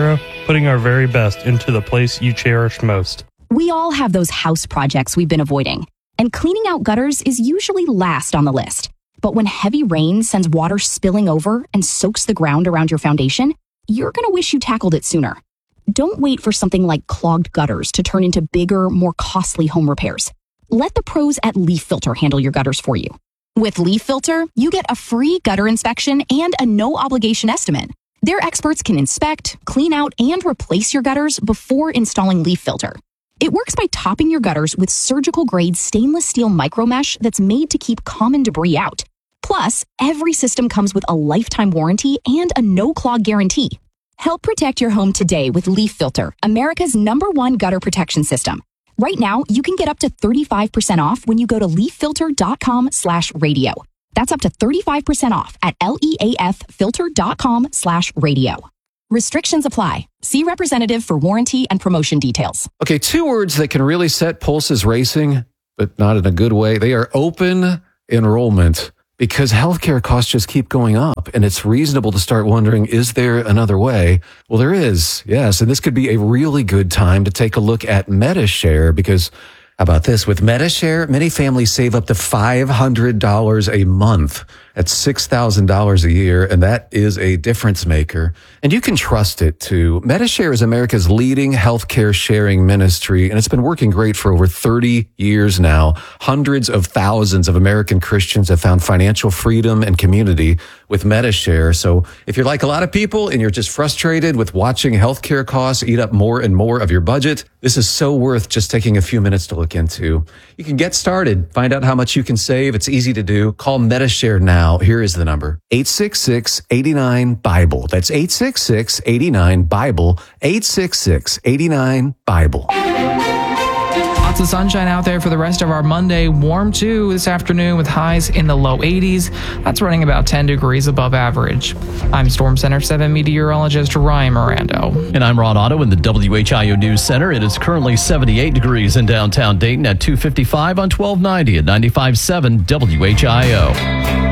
putting our very best into the place you cherish most. We all have those house projects we've been avoiding, and cleaning out gutters is usually last on the list. But when heavy rain sends water spilling over and soaks the ground around your foundation, you're going to wish you tackled it sooner. Don't wait for something like clogged gutters to turn into bigger, more costly home repairs. Let the pros at Leaf Filter handle your gutters for you. With Leaf Filter, you get a free gutter inspection and a no-obligation estimate. Their experts can inspect, clean out, and replace your gutters before installing Leaf Filter. It works by topping your gutters with surgical-grade stainless steel micromesh that's made to keep common debris out. Plus, every system comes with a lifetime warranty and a no-clog guarantee. Help protect your home today with Leaf Filter, America's number one gutter protection system. Right now, you can get up to thirty-five percent off when you go to leaffilter.com slash radio. That's up to thirty-five percent off at leaffilter.com slash radio. Restrictions apply. See representative for warranty and promotion details. Okay, two words that can really set pulses racing, but not in a good way. They are open enrollment, because healthcare costs just keep going up, and it's reasonable to start wondering, is there another way? Well, there is, yes, and this could be a really good time to take a look at MediShare, because how about this? With MediShare, many families save up to five hundred dollars a month. That's six thousand dollars a year, and that is a difference maker. And you can trust it, too. MediShare is America's leading healthcare sharing ministry, and it's been working great for over thirty years now. Hundreds of thousands of American Christians have found financial freedom and community with MediShare. So if you're like a lot of people and you're just frustrated with watching healthcare costs eat up more and more of your budget, this is so worth just taking a few minutes to look into. You can get started, find out how much you can save. It's easy to do. Call MediShare now. Here is the number. eight six six, eight nine, Bible. That's eight six six, eight nine, Bible. eight six six, eight nine, Bible. Lots of sunshine out there for the rest of our Monday. Warm too this afternoon with highs in the low eighties. That's running about ten degrees above average. I'm Storm Center seven meteorologist Ryan Mirando. And I'm Ron Otto in the W H I O News Center. It is currently seventy-eight degrees in downtown Dayton at two fifty-five on twelve ninety at ninety-five point seven W H I O.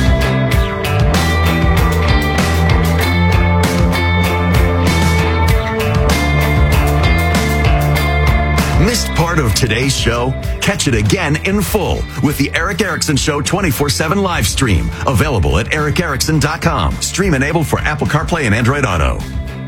Missed part of today's show? Catch it again in full with the Eric Erickson Show twenty-four seven live stream. Available at eric erickson dot com. Stream enabled for Apple CarPlay and Android Auto.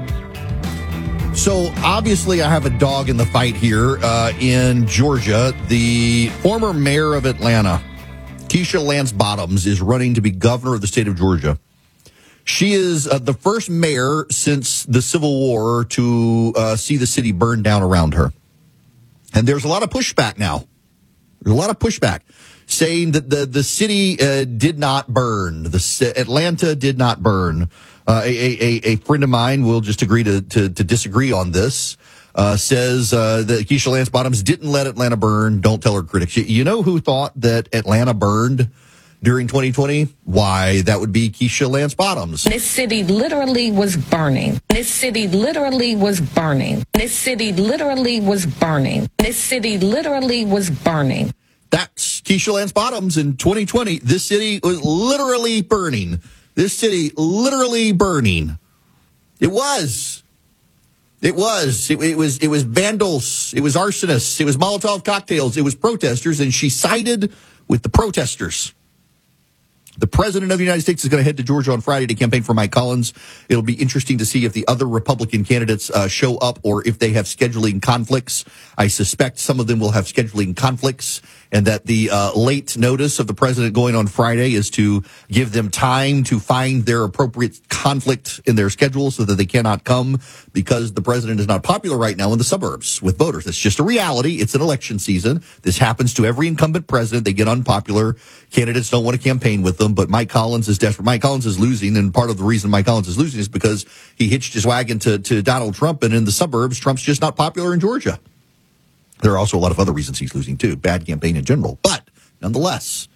So obviously I have a dog in the fight here uh, in Georgia. The former mayor of Atlanta, Keisha Lance Bottoms, is running to be governor of the state of Georgia. She is uh, the first mayor since the Civil War to uh, see the city burn down around her. And there's a lot of pushback now. There's a lot of pushback saying that the, the city uh, did not burn. The Atlanta did not burn. Uh, a, a, a friend of mine will just agree to, to, to disagree on this. Uh, says uh, that Keisha Lance Bottoms didn't let Atlanta burn. Don't tell her critics. You know who thought that Atlanta burned during twenty twenty? Why, that would be Keisha Lance Bottoms. This city literally was burning. This city literally was burning. This city literally was burning. This city literally was burning. That's Keisha Lance Bottoms in twenty twenty. This city was literally burning. This city literally burning. It was. It was. It, it was. It was vandals. It was arsonists. It was Molotov cocktails. It was protesters, and she sided with the protesters. The president of the United States is going to head to Georgia on Friday to campaign for Mike Collins. It'll be interesting to see if the other Republican candidates uh, show up or if they have scheduling conflicts. I suspect some of them will have scheduling conflicts, and that the uh, late notice of the president going on Friday is to give them time to find their appropriate conflict in their schedule so that they cannot come, because the president is not popular right now in the suburbs with voters. It's just a reality. It's an election season. This happens to every incumbent president. They get unpopular. Candidates don't want to campaign with them, but Mike Collins is desperate. Mike Collins is losing, and part of the reason Mike Collins is losing is because he hitched his wagon to, to Donald Trump, and in the suburbs, Trump's just not popular in Georgia. There are also a lot of other reasons he's losing, too. Bad campaign in general. But, nonetheless,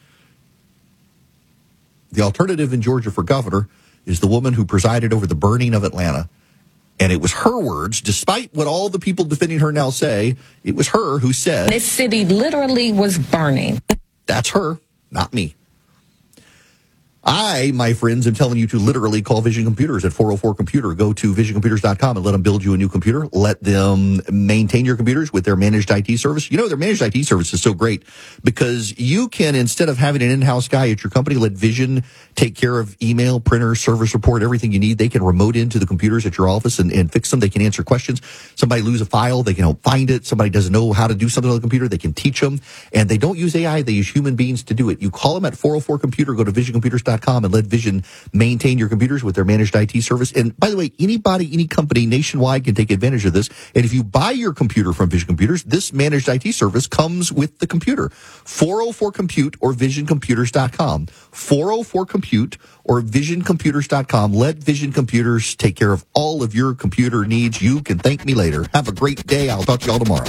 the alternative in Georgia for governor is the woman who presided over the burning of Atlanta. And it was her words, despite what all the people defending her now say, it was her who said, this city literally was burning. That's her, not me. I, my friends, am telling you to literally call Vision Computers at four oh four computer. Go to vision computers dot com and let them build you a new computer. Let them maintain your computers with their managed I T service. You know, their managed I T service is so great because you can, instead of having an in-house guy at your company, let Vision take care of email, printer, service report, everything you need. They can remote into the computers at your office and, and fix them. They can answer questions. Somebody lose a file, they can help find it. Somebody doesn't know how to do something on the computer, they can teach them. And they don't use A I, they use human beings to do it. You call them at four oh four computer, go to vision computers dot com and let Vision maintain your computers with their managed I T service. And by the way, anybody, any company nationwide can take advantage of this. And if you buy your computer from Vision Computers, this managed I T service comes with the computer. four oh four compute or vision computers dot com. four oh four compute or vision computers dot com. Let Vision Computers take care of all of your computer needs. You can thank me later. Have a great day. I'll talk to y'all tomorrow.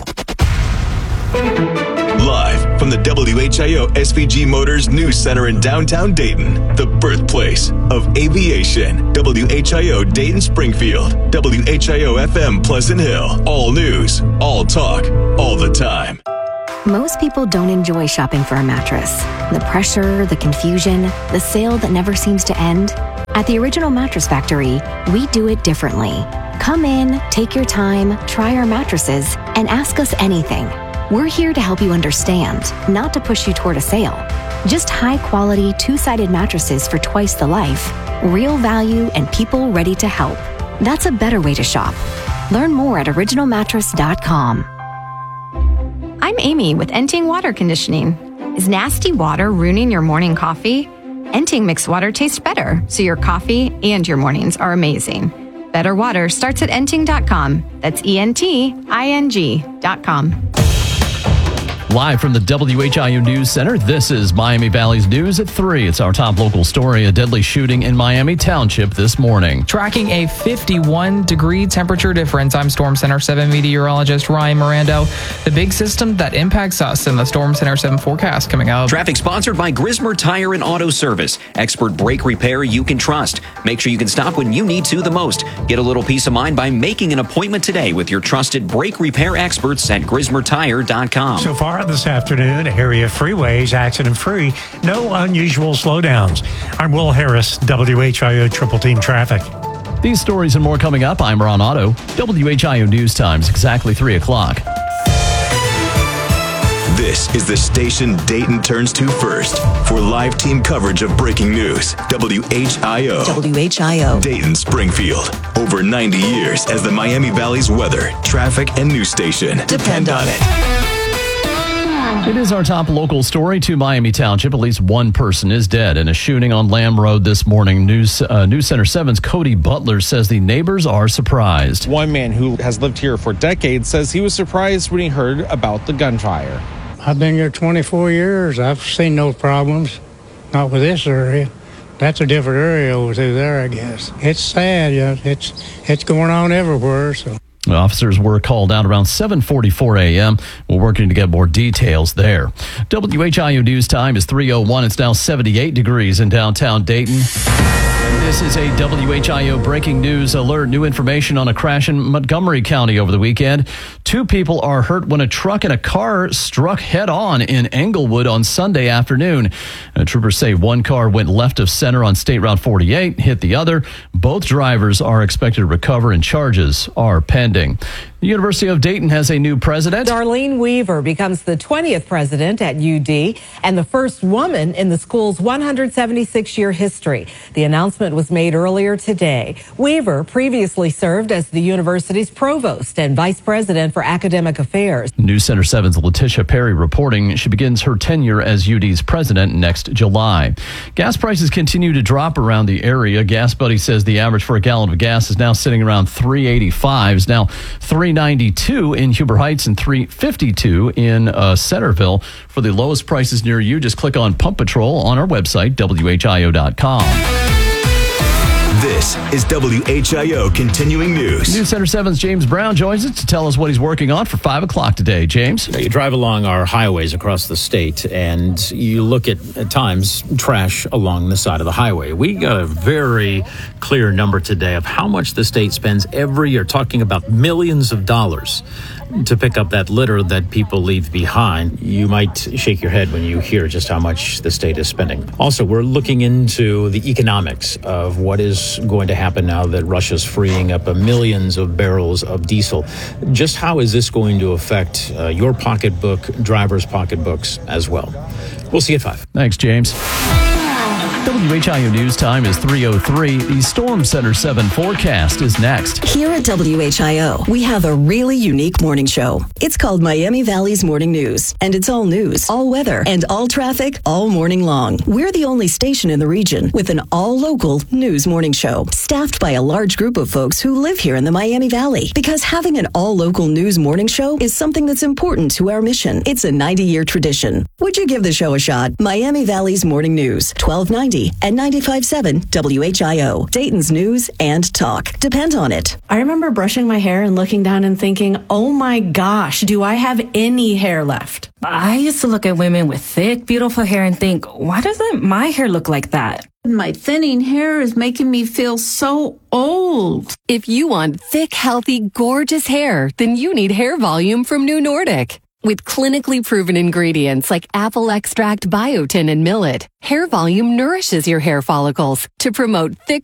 Live from the W H I O S V G Motors News Center in downtown Dayton, the birthplace of aviation. W H I O Dayton Springfield, W H I O F M Pleasant Hill. All news, all talk, all the time. Most people don't enjoy shopping for a mattress. The pressure, the confusion, the sale that never seems to end. At the Original Mattress Factory, we do it differently. Come in, take your time, try our mattresses, and ask us anything. We're here to help you understand, not to push you toward a sale. Just high-quality, two-sided mattresses for twice the life, real value, and people ready to help. That's a better way to shop. Learn more at original mattress dot com. I'm Amy with Enting Water Conditioning. Is nasty water ruining your morning coffee? Enting mixed water tastes better, so your coffee and your mornings are amazing. Better water starts at enting dot com. That's E N T I N G dot com. Live from the W H I O News Center, this is Miami Valley's News at three. It's our top local story, a deadly shooting in Miami Township this morning. Tracking a fifty-one degree temperature difference, I'm Storm Center seven meteorologist Ryan Mirando. The big system that impacts us in the Storm Center seven forecast coming up. Traffic sponsored by Grismer Tire and Auto Service. Expert brake repair you can trust. Make sure you can stop when you need to the most. Get a little peace of mind by making an appointment today with your trusted brake repair experts at grismer tire dot com. So far this afternoon, area freeways accident-free. No unusual slowdowns. I'm Will Harris, W H I O Triple Team Traffic. These stories and more coming up. I'm Ron Otto. W H I O News Times, exactly three o'clock. This is the station Dayton turns to first for live team coverage of breaking news. W H I O. W H I O. Dayton Springfield. Over ninety years as the Miami Valley's weather, traffic, and news station. Depend on it. It is our top local story to Miami Township. At least one person is dead in a shooting on Lamb Road this morning. News uh, News Center seven's Cody Butler says the neighbors are surprised. One man who has lived here for decades says he was surprised when he heard about the gunfire. I've been here twenty-four years. I've seen no problems. Not with this area. That's a different area over through there, I guess. It's sad. Yeah. It's, it's going on everywhere, so... Officers were called out around seven forty-four a.m. We're working to get more details there. W H I O News Time is three oh one. It's now seventy-eight degrees in downtown Dayton. This is a W H I O breaking news alert. New information on a crash in Montgomery County over the weekend. Two people are hurt when a truck and a car struck head on in Englewood on Sunday afternoon. Uh, troopers say one car went left of center on State Route forty-eight, hit the other. Both drivers are expected to recover and charges are pending. The University of Dayton has a new president. Darlene Weaver becomes the twentieth president at U D and the first woman in the school's one hundred seventy-six year history. The announcement was made earlier today. Weaver previously served as the university's provost and vice president for academic affairs. News Center seven's Letitia Perry reporting she begins her tenure as U D's president next July. Gas prices continue to drop around the area. Gas Buddy says the average for a gallon of gas is now sitting around three eighty-five. Is now three ninety-two in Huber Heights and three fifty-two in uh, Centerville. For the lowest prices near you, just click on Pump Patrol on our website, W H I O dot com. This is W H I O Continuing News. News Center seven's James Brown joins us to tell us what he's working on for five o'clock today. James? You drive along our highways across the state and you look at, at times, trash along the side of the highway. We got a very clear number today of how much the state spends every year, talking about millions of dollars, to pick up that litter that people leave behind. You might shake your head when you hear just how much the state is spending. Also, we're looking into the economics of what is going to happen now that Russia's freeing up millions of barrels of diesel. Just how is this going to affect uh, your pocketbook, drivers' pocketbooks as well? We'll see you at five. Thanks, James. W H I O News time is three oh three. The Storm Center seven forecast is next. Here at W H I O, we have a really unique morning show. It's called Miami Valley's Morning News, and it's all news, all weather, and all traffic all morning long. We're the only station in the region with an all-local news morning show, staffed by a large group of folks who live here in the Miami Valley. Because having an all-local news morning show is something that's important to our mission. It's a ninety-year tradition. Would you give the show a shot? Miami Valley's Morning News, twelve ninety and ninety-five point seven W H I O, Dayton's news and talk. Depend on it. I remember brushing my hair and looking down and thinking, oh my gosh, do I have any hair left? I used to look at women with thick, beautiful hair and think, why doesn't my hair look like that? My thinning hair is making me feel so old. If you want thick, healthy, gorgeous hair, then you need Hair Volume from New Nordic. With clinically proven ingredients like apple extract, biotin, and millet, Hair Volume nourishes your hair follicles to promote thick